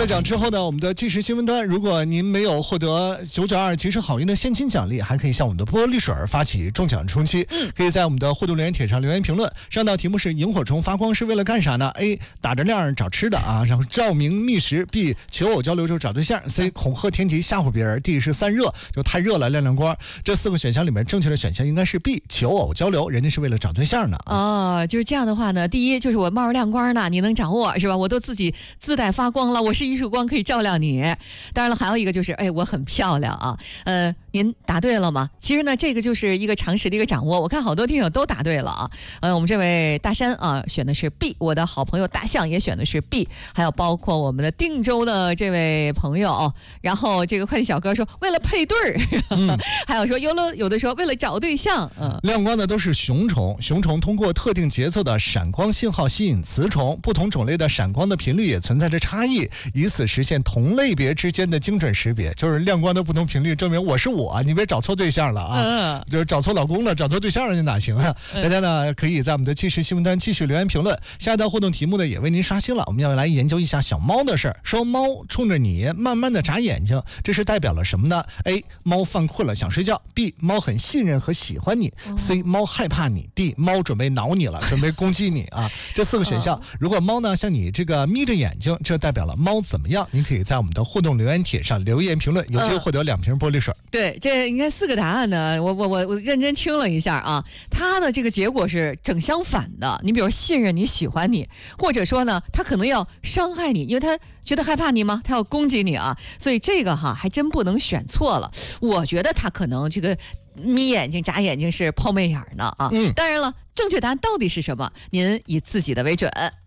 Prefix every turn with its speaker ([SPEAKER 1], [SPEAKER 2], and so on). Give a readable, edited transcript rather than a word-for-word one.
[SPEAKER 1] 在奖之后呢，我们的即时新闻端，如果您没有获得992即时好运的现金奖励，还可以向我们的玻璃水发起中奖冲击。可以在我们的互动留言帖上留言评论。上道题目是萤火虫发光是为了干啥呢 ？A. 打着亮找吃的啊，然后照明觅食 ；B. 求偶交流就找对象 ；C. 恐吓天敌吓唬别人 ；D. 是散热就太热了亮亮光。这4个选项里面正确的选项应该是 B. 求偶交流，人家是为了找对象呢。
[SPEAKER 2] 就是这样的话呢，第一就是我冒着亮光呢，你能掌握是吧？我都自己自带发光了，我是一束光可以照亮你。当然了，还有一个就是我很漂亮啊。您答对了吗？其实呢，这个就是一个常识的一个掌握。我看好多听友都答对了啊。我们这位大山啊选的是 B， 我的好朋友大象也选的是 B， 还有包括我们的定州的这位朋友，然后这个快递小哥说为了配对儿，还有说有的说为了找对象。
[SPEAKER 1] 亮光的都是雄虫，雄虫通过特定节奏的闪光信号吸引雌虫，不同种类的闪光的频率也存在着差异，以此实现同类别之间的精准识别。就是亮光的不同频率证明我是我，你别找错对象了啊！就是找错老公了，找错对象了，那哪行啊？大家呢可以在我们的即时新闻端继续留言评论。下一道互动题目呢也为您刷新了，我们要来研究一下小猫的事儿。说猫冲着你慢慢的眨眼睛，这是代表了什么呢 ？A. 猫犯困了想睡觉 ；B. 猫很信任和喜欢你 ；C. 猫害怕你 ；D. 猫准备挠你了，准备攻击你啊！这4个选项，如果猫呢向你这个眯着眼睛，这代表了猫怎么样？您可以在我们的互动留言帖上留言评论，有机会获得2瓶玻璃水。
[SPEAKER 2] 对，这应该4个答案呢，我认真听了一下啊，它的这个结果是正相反的。你比如信任你、喜欢你，或者说呢，他可能要伤害你，因为他觉得害怕你吗？他要攻击你啊，所以这个还真不能选错了。我觉得他可能这个眯眼睛、眨眼睛是抛媚眼呢啊。当然了，正确答案到底是什么？您以自己的为准。